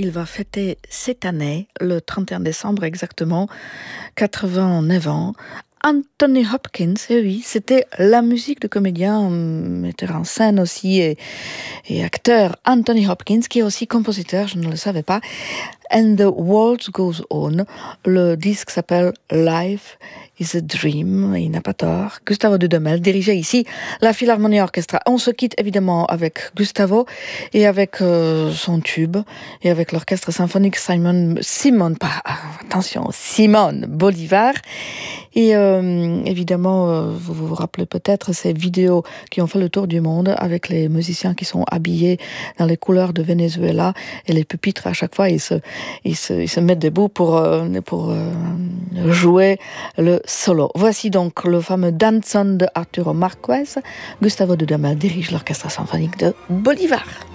il va fêter cette année, le 31 décembre exactement, 89 ans. Anthony Hopkins, et oui, c'était la musique de comédien, metteur en scène aussi et acteur Anthony Hopkins, qui est aussi compositeur, je ne le savais pas. And the World Goes On, le disque s'appelle Life is a Dream, il n'a pas tort. Gustavo Dudamel dirigeait ici la Philharmonie Orchestra. On se quitte évidemment avec Gustavo et avec son tube et avec l'orchestre symphonique Simone Bolivar. Et évidemment, vous vous rappelez peut-être ces vidéos qui ont fait le tour du monde avec les musiciens qui sont habillés dans les couleurs de Venezuela et les pupitres à chaque fois ils se mettent debout pour jouer le solo. Voici donc le fameux Danzón de Arturo Márquez. Gustavo Dudamel dirige l'orchestre symphonique de Bolivar.